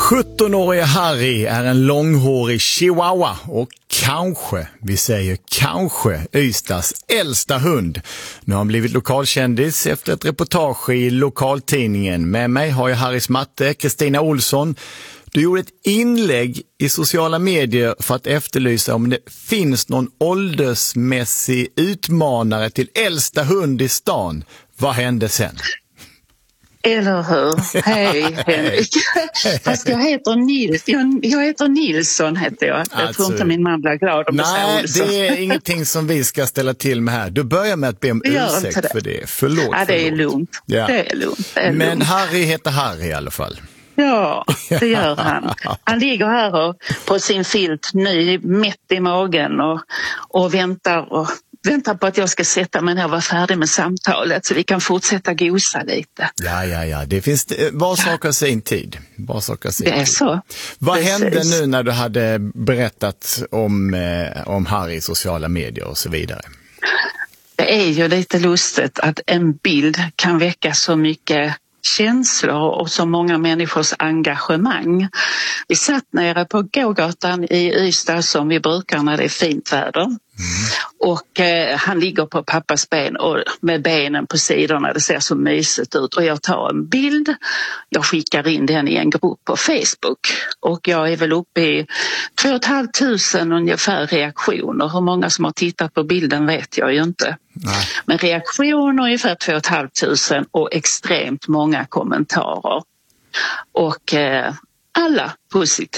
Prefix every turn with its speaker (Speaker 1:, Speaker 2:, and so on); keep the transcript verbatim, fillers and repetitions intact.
Speaker 1: sjuttonåriga Harry är en långhårig chihuahua och kanske, vi säger kanske, Ystads äldsta hund. Nu har han blivit lokalkändis efter ett reportage i lokaltidningen. Med mig har jag Harrys matte, Kristina Olsson. Du gjorde ett inlägg i sociala medier för att efterlysa om det finns någon åldersmässig utmanare till äldsta hund i stan. Vad hände sen?
Speaker 2: Eller hur? Hej Henrik. Fast jag heter Nils. Jag, jag heter Nilsson heter jag. Jag
Speaker 1: alltså,
Speaker 2: tror inte min man blir glad om det
Speaker 1: nej,
Speaker 2: Olsson.
Speaker 1: det är ingenting som vi ska ställa till med här. Du börjar med att be om ursäkt det. för det. Förlåt.
Speaker 2: Ja, det är
Speaker 1: förlåt.
Speaker 2: lugnt.
Speaker 1: Ja.
Speaker 2: Det är lugnt. Det är
Speaker 1: Men
Speaker 2: lugnt.
Speaker 1: Harry heter Harry i alla fall.
Speaker 2: Ja, det gör han. Han ligger här och, på sin filt ny, mätt i magen och, och väntar och väntar på att jag ska sätta mig ner och vara färdig med samtalet så vi kan fortsätta gosa lite.
Speaker 1: Ja, ja, ja. Det finns var sak har sin tid. Var sak har sin
Speaker 2: Det är
Speaker 1: tid.
Speaker 2: så.
Speaker 1: Vad
Speaker 2: Precis.
Speaker 1: hände nu när du hade berättat om, eh, om Harry i sociala medier och så vidare?
Speaker 2: Det är ju lite lustigt att en bild kan väcka så mycket känslor och så många människors engagemang. Vi satt nere på gågatan i Ystad som vi brukar när det är fint väder. Mm. Och eh, han ligger på pappas ben och med benen på sidorna, det ser så mysigt ut. Och jag tar en bild, jag skickar in den i en grupp på Facebook. Och jag är väl uppe i två och ett halvt tusen ungefär reaktioner. Hur många som har tittat på bilden vet jag ju inte. Nej. Men reaktioner ungefär två och ett halvt tusen och extremt många kommentarer. Och eh, alla positiva.